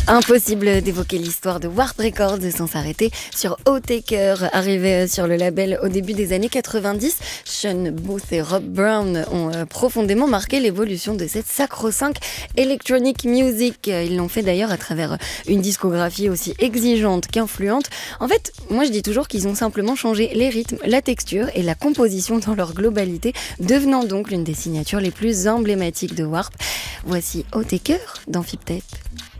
Impossible d'évoquer l'histoire de Warp Records sans s'arrêter sur O-Taker, arrivé sur le label au début des années 90. Sean Booth et Rob Brown ont profondément marqué l'évolution de cette sacro-sainte electronic music. Ils l'ont fait d'ailleurs à travers une discographie aussi exigeante qu'influente. En fait, moi je dis toujours qu'ils ont simplement changé les rythmes, la texture et la composition dans leur globalité, devenant donc l'une des signatures les plus emblématiques de Warp. Voici O-Taker dans FIP Tape.